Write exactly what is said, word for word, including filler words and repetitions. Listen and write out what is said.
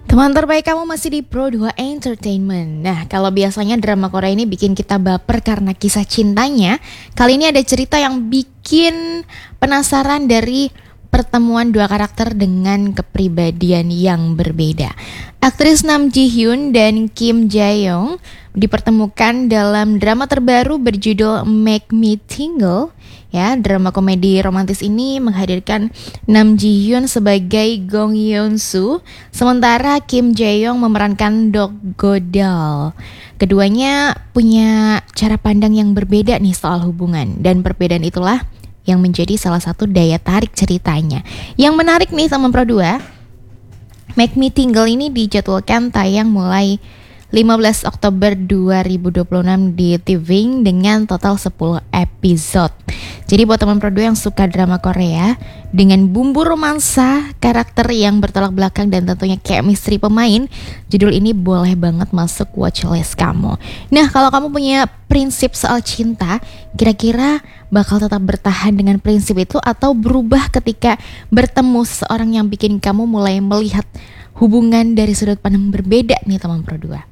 Teman terbaik kamu masih di Pro dua Entertainment. Nah, kalau biasanya drama Korea ini bikin kita baper karena kisah cintanya, kali ini ada cerita yang bikin penasaran dari pertemuan dua karakter dengan kepribadian yang berbeda. Aktris Nam Ji Hyun dan Kim Jae Young dipertemukan dalam drama terbaru berjudul Make Me Tingle. Ya, drama komedi romantis ini menghadirkan Nam Ji Hyun sebagai Gong Yeon Soo, sementara Kim Jae Young memerankan Dok Godal. Keduanya punya cara pandang yang berbeda nih soal hubungan, dan perbedaan itulah yang menjadi salah satu daya tarik ceritanya. Yang menarik nih teman Pro dua, Make Me Tingle ini dijadwalkan tayang mulai lima belas Oktober dua ribu dua puluh enam di T V dengan total sepuluh episode. Jadi buat teman Pro dua yang suka drama Korea dengan bumbu romansa, karakter yang bertolak belakang dan tentunya chemistry pemain, judul ini boleh banget masuk watchlist kamu. Nah, kalau kamu punya prinsip soal cinta, kira-kira bakal tetap bertahan dengan prinsip itu atau berubah ketika bertemu seseorang yang bikin kamu mulai melihat hubungan dari sudut pandang berbeda nih teman Pro dua?